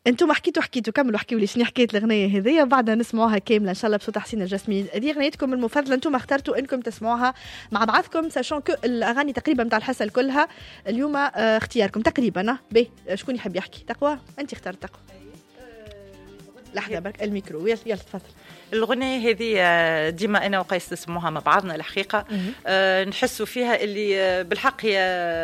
انتم حكيتوا كملوا حكيوا لي شنو حكايه الاغنيه هذيا وبعدها نسمعوها كامله ان شاء الله بصوت حسين الجسمي. هذه اغنيتكم المفضله انتم اخترتوا انكم تسمعوها مع بعضكم ساشون كو الاغاني تقريبا نتاع الحسل كلها اليوم اختياركم تقريبا. شكون يحب يحكي؟ تقوى انت اخترت تقوى. لحظه برك الميكرو يلا تفضل. الغنية هذه ديما أنا وقيس نسموها مع بعضنا الحقيقة. نحسوا فيها اللي بالحق هي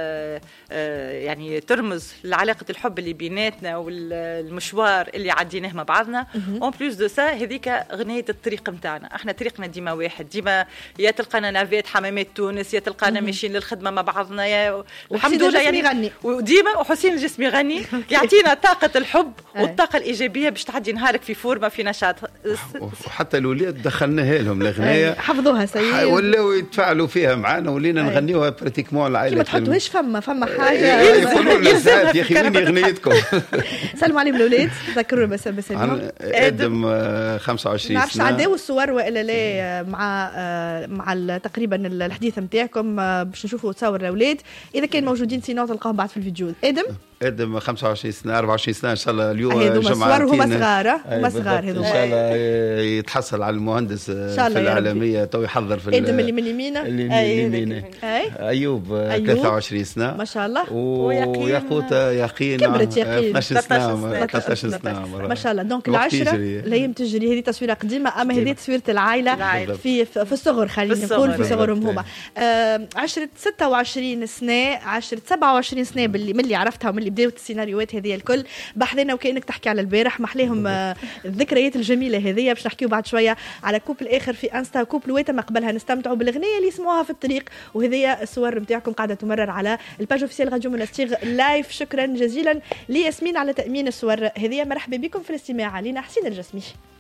يعني ترمز لعلاقة الحب اللي بيناتنا والمشوار اللي عديناه مع بعضنا. اون بلوس دو سا هذيك غنية الطريق متاعنا، احنا طريقنا ديما واحد، ديما يا تلقانا نافيت حمامات تونس، يا تلقانا ماشيين للخدمة مع بعضنا، يا الحمد لله يعني يغني وديما وحسين الجسمي يغني يعطينا طاقة الحب والطاقة الإيجابية باش تعدي نهارك في فورمة في نشاط. حتى الولاد دخلناها لهم الاغنيه حفظوها سيد ولاو يتفاعلوا فيها معنا ولينا نغنيوها براتيكمون العائله. ما تحطوهاش فما حاجه يقولوا لنا ساعات يا اخي وين اغنيتكم. سلموا عليهم الاولاد ذكروا بس ادم 25 سنه. ما عرفتش عداو الصور والا لا مع تقريبا الحديث نتاعكم باش نشوفوا تصور الاولاد اذا كان موجودين سينو تلقاهم بعد في الفيديو. ادم 25 سنه 24 سنه ان شاء الله اليوم جمعه هما صغار هذوما ان شاء الله يتحصل على المهندس في العالميه تو يحضر في ادم اللي من اليمين ايوب 23 سنه ما شاء الله وياقوت يقين كبرت يقين 13 سنه ما شاء الله. دونك العشره الايام تجري هذه تصويره قديمه اما هذه تصويره العائله في الصغر خلينا نقول في صغرهم هما. عشره 26 سنه 27 سنه من اللي عرفتها ومن بداية السيناريوهات هذه الكل بحذنا وكأنك تحكي على البارح محليهم الذكريات الجميلة هذه. باش نحكيو بعد شوية على كوبل آخر في انستا كوبل ويتم قبلها نستمتعوا بالأغنية اللي يسمعوها في الطريق وهذه الصور متاعكم قاعدة تمرر على الباج اوفيسيال راديو منستير لايف. شكرا جزيلا لياسمين على تأمين الصور هذه. مرحبا بكم في الاستماع علينا حسين الجسمي.